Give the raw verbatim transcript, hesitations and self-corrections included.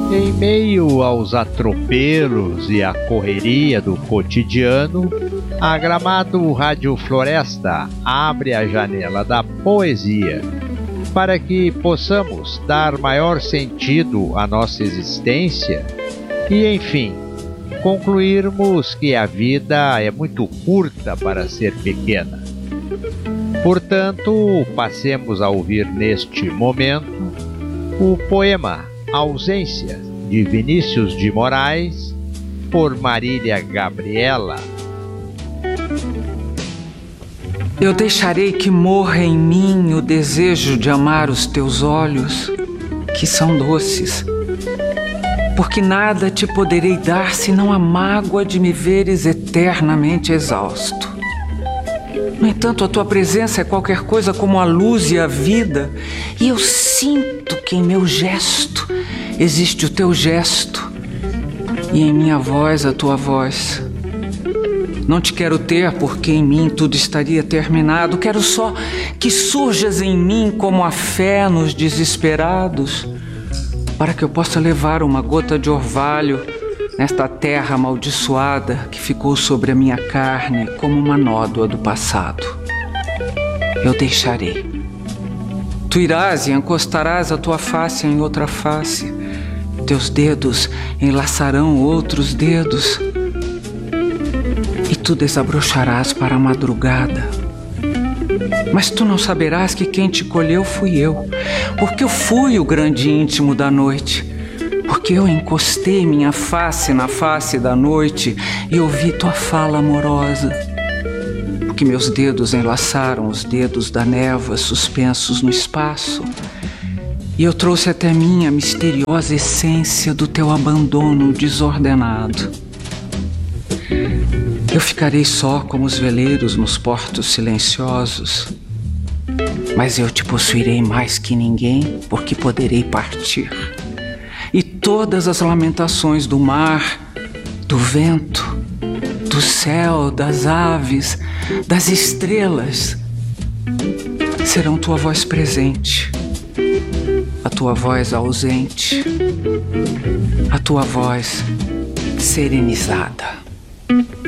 Em meio aos atropelos e à correria do cotidiano, a Gramado Rádio Floresta abre a janela da poesia para que possamos dar maior sentido à nossa existência e, enfim, concluirmos que a vida é muito curta para ser pequena. Portanto, passemos a ouvir neste momento o poema Ausência, de Vinícius de Moraes, por Marília Gabriela. Eu deixarei que morra em mim o desejo de amar os teus olhos, que são doces, porque nada te poderei dar senão a mágoa de me veres eternamente exausto. No entanto, a tua presença é qualquer coisa como a luz e a vida, e eu sinto que em meu gesto existe o teu gesto, e em minha voz a tua voz. Não te quero ter porque em mim tudo estaria terminado, quero só que surjas em mim como a fé nos desesperados, para que eu possa levar uma gota de orvalho nesta terra amaldiçoada que ficou sobre a minha carne como uma nódoa do passado. Eu deixarei. Tu irás e encostarás a tua face em outra face. Teus dedos enlaçarão outros dedos. E tu desabrocharás para a madrugada. Mas tu não saberás que quem te colheu fui eu, porque eu fui o grande íntimo da noite. Porque eu encostei minha face na face da noite e ouvi tua fala amorosa. Porque meus dedos enlaçaram os dedos da névoa suspensos no espaço. E eu trouxe até mim a misteriosa essência do teu abandono desordenado. Eu ficarei só como os veleiros nos portos silenciosos. Mas eu te possuirei mais que ninguém, porque poderei partir. E todas as lamentações do mar, do vento, do céu, das aves, das estrelas, serão tua voz presente, a tua voz ausente, a tua voz serenizada.